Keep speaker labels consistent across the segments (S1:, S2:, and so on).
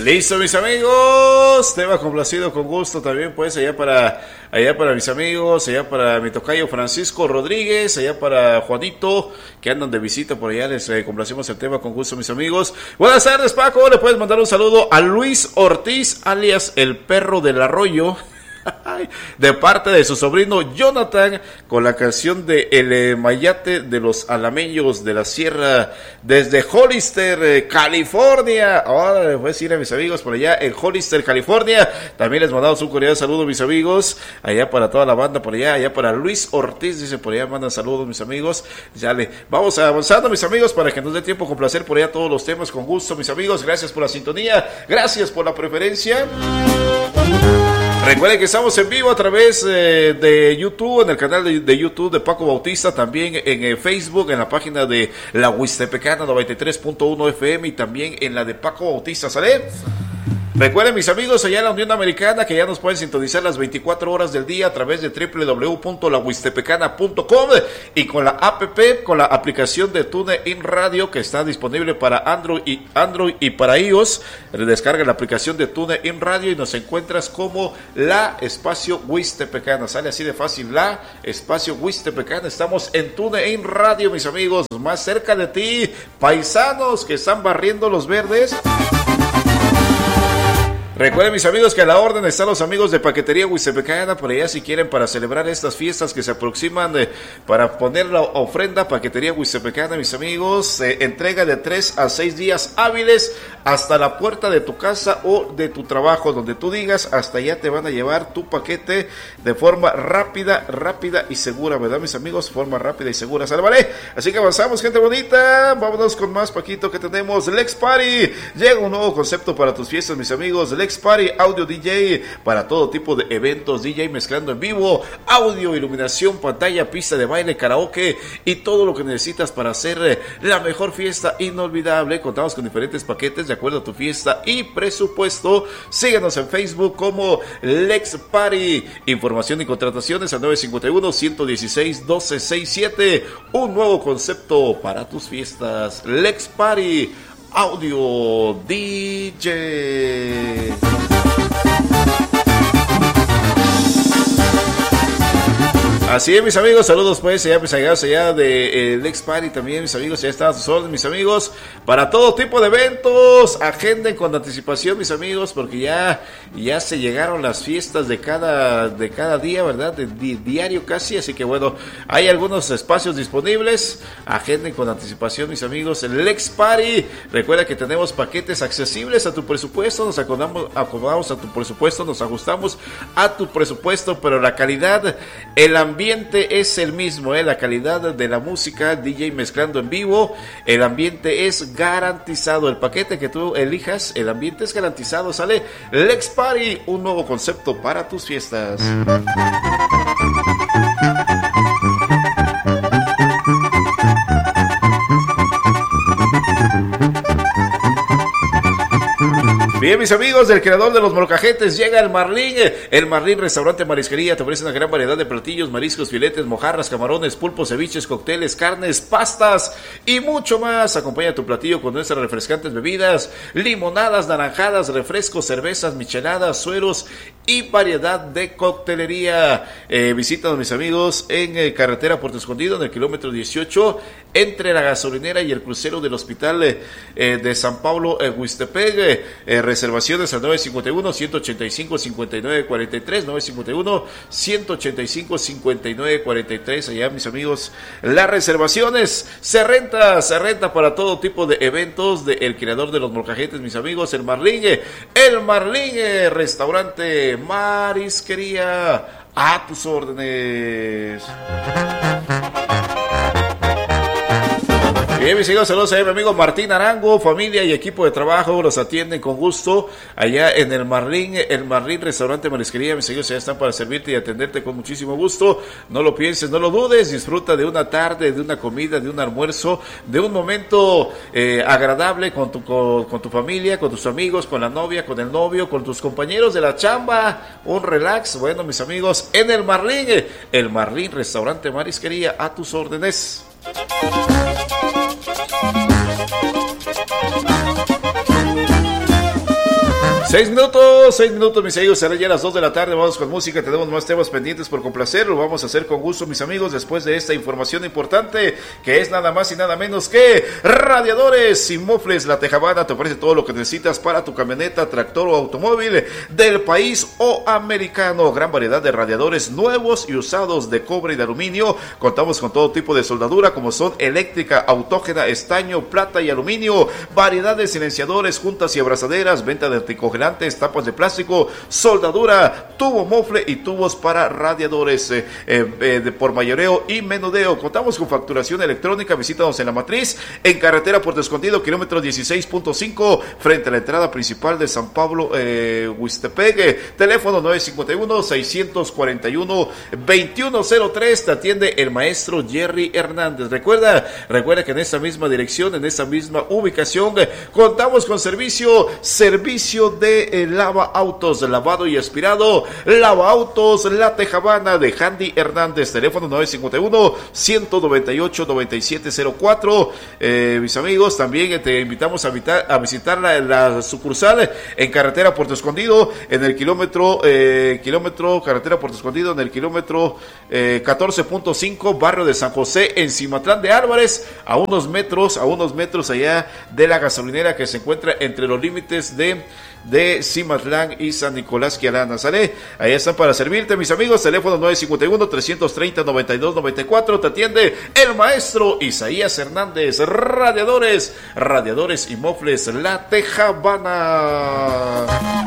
S1: Listo, mis amigos. Tema complacido con gusto también, pues, allá para mis amigos, allá para mi tocayo Francisco Rodríguez, allá para Juanito, que andan de visita por allá. Les complacemos el tema con gusto, mis amigos. Buenas tardes, Paco. Le puedes mandar un saludo a Luis Ortiz, alias el perro del arroyo, de parte de su sobrino Jonathan, con la canción de El Mayate de los Alameños de la Sierra, desde Hollister, California. Ahora les voy a decir a mis amigos por allá en Hollister, California. También les mandamos un cordial saludo, mis amigos, allá para toda la banda por allá para Luis Ortiz, dice por allá, mandan saludos, mis amigos. Ya le vamos avanzando, mis amigos, para que nos dé tiempo con placer por allá todos los temas con gusto, mis amigos. Gracias por la sintonía, gracias por la preferencia. Recuerden que estamos en vivo a través de YouTube, en el canal de YouTube de Paco Bautista, también en Facebook, en la página de la Huistepecana 93.1 FM y también en la de Paco Bautista, ¿sale? Recuerden, mis amigos, allá en la Unión Americana, que ya nos pueden sintonizar las 24 horas del día a través de www.lahuistepecana.com y con la app, con la aplicación de TuneIn Radio, que está disponible para Android y para iOS. Descarga la aplicación de TuneIn Radio y nos encuentras como La Espacio Huistepecana. Sale así de fácil, La Espacio Huistepecana. Estamos en TuneIn Radio, mis amigos, más cerca de ti, paisanos que están barriendo los verdes. Recuerden, mis amigos, que a la orden están los amigos de Paquetería Huistepecana, por allá si quieren para celebrar estas fiestas que se aproximan, para poner la ofrenda. Paquetería Huistepecana, mis amigos, entrega de 3 a 6 días hábiles hasta la puerta de tu casa o de tu trabajo, donde tú digas, hasta allá te van a llevar tu paquete de forma rápida y segura, ¿verdad, mis amigos? Forma rápida y segura, ¿sale? Vale, así que avanzamos, gente bonita, vámonos con más, Paquito, que tenemos. Lex Party, llega un nuevo concepto para tus fiestas, mis amigos. Lex Party, audio DJ para todo tipo de eventos, DJ mezclando en vivo, audio, iluminación, pantalla, pista de baile, karaoke y todo lo que necesitas para hacer la mejor fiesta inolvidable. Contamos con diferentes paquetes de acuerdo a tu fiesta y presupuesto. Síguenos en Facebook como Lex Party. Información y contrataciones al 951-116-1267. Un nuevo concepto para tus fiestas. Lex Party, audio DJ. Así es, mis amigos, saludos pues allá, allá de Lex Party también, mis amigos, ya están a sus órdenes, mis amigos, para todo tipo de eventos. Agenden con anticipación, mis amigos, porque ya se llegaron las fiestas de cada día, ¿verdad? De diario casi, así que bueno, hay algunos espacios disponibles. Agenden con anticipación, mis amigos. El Lex Party, recuerda que tenemos paquetes accesibles a tu presupuesto, nos acomodamos a tu presupuesto, nos ajustamos a tu presupuesto, pero la calidad, el ambiente es el mismo, la calidad de la música, DJ mezclando en vivo, el ambiente es garantizado. El paquete que tú elijas, el ambiente es garantizado, sale Lex Party, un nuevo concepto para tus fiestas. Bien, mis amigos, del creador de los molcajetes llega el Marlín. El Marlín Restaurante Marisquería te ofrece una gran variedad de platillos, mariscos, filetes, mojarras, camarones, pulpos, ceviches, cócteles, carnes, pastas y mucho más. Acompaña tu platillo con nuestras refrescantes bebidas, limonadas, naranjadas, refrescos, cervezas, micheladas, sueros y variedad de coctelería. Visítanos, mis amigos, en carretera Puerto Escondido, en el kilómetro 18, entre la gasolinera y el crucero del hospital de San Pablo, Huistepec. Reservaciones al 951-185-5943, 951-185-5943. Allá, mis amigos, las reservaciones. Se renta para todo tipo de eventos de el creador de los molcajetes, mis amigos, el Marlín. El Marlín Restaurante Marisquería, a tus órdenes. Bien, mis amigos, saludos a mi amigo Martín Arango, familia y equipo de trabajo, los atienden con gusto allá en el Marlín Restaurante Marisquería. Mis amigos ya están para servirte y atenderte con muchísimo gusto. No lo pienses, no lo dudes, disfruta de una tarde, de una comida, de un almuerzo, de un momento agradable con tu familia, con tus amigos, con la novia, con el novio, con tus compañeros de la chamba, un relax. Bueno, mis amigos, en el Marlín Restaurante Marisquería, a tus órdenes. 6 minutos, mis amigos, será ya las 2 de la tarde, vamos con música, tenemos más temas pendientes por complacer, lo vamos a hacer con gusto, mis amigos, después de esta información importante, que es nada más y nada menos que Radiadores y Mofles La Tejabana, te ofrece todo lo que necesitas para tu camioneta, tractor o automóvil del país o americano, gran variedad de radiadores nuevos y usados de cobre y de aluminio, contamos con todo tipo de soldadura, como son eléctrica, autógena, estaño, plata y aluminio, variedad de silenciadores, juntas y abrazaderas, venta de anticongelantes, tapas de plástico, soldadura, tubo mofle y tubos para radiadores por mayoreo y menudeo. Contamos con facturación electrónica, visítanos en La Matriz, en carretera Puerto Escondido, kilómetro 16.5, frente a la entrada principal de San Pablo, Huistepec, teléfono 951-641-2103, te atiende el maestro Jerry Hernández. Recuerda que en esta misma dirección, en esta misma ubicación, contamos con servicio de lava autos, lavado y aspirado, lava autos La Tejabana de Handy Hernández, teléfono 951-198-9704. Mis amigos, también te invitamos a visitar la sucursal en carretera Puerto Escondido, en el kilómetro carretera Puerto Escondido, en el kilómetro 14.5, barrio de San José, en Cimatlán de Álvarez, a unos metros allá de la gasolinera que se encuentra entre los límites de Cimatlán y San Nicolás Quialana, ¿sale? Ahí están para servirte, mis amigos, teléfono 951-330-9294, te atiende el maestro Isaías Hernández. Radiadores y Mofles La Tejabana.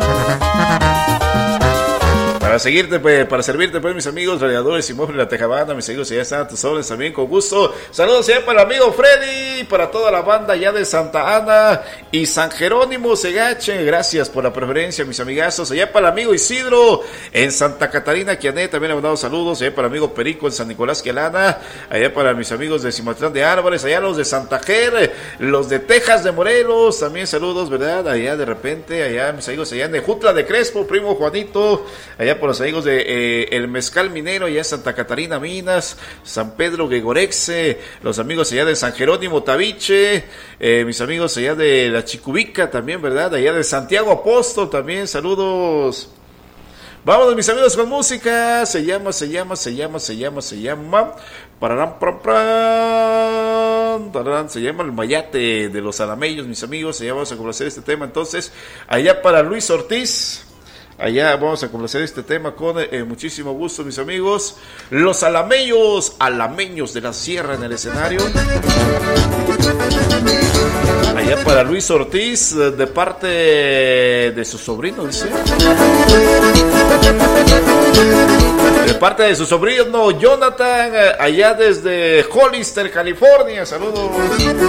S1: Para servirte, pues, mis amigos, Radiadores y Mofles La Tejabana, mis amigos, ya están a tus órdenes también, con gusto. Saludos ya para el amigo Freddy, para toda la banda ya de Santa Ana y San Jerónimo Segache, gracias por la preferencia, mis amigazos. Allá para el amigo Isidro, en Santa Catarina, Quiané, también le mandamos saludos. Allá para el amigo Perico, en San Nicolás Quialana. Allá para mis amigos de Cimatlán de Álvarez, allá los de Santa Jer, los de Texas de Morelos, también saludos, ¿verdad? Allá de repente, allá mis amigos, allá en Nejutla de Crespo, primo Juanito, allá por los amigos de El Mezcal Minero, allá en Santa Catarina Minas, San Pedro Guegorexe, los amigos allá de San Jerónimo Tabiche, mis amigos allá de la Chicubica también, ¿verdad? Allá de Santiago Apóstol también, saludos. Vámonos, mis amigos, con música. Se llama El Mayate de los Alameños, mis amigos. Allá vamos a complacer este tema, entonces, allá para Luis Ortiz. Allá vamos a complacer este tema con muchísimo gusto, mis amigos. Los alameños de la sierra en el escenario. Allá para Luis Ortiz, de parte de su sobrino, dice. De parte de su sobrino Jonathan, allá desde Hollister, California. Saludos.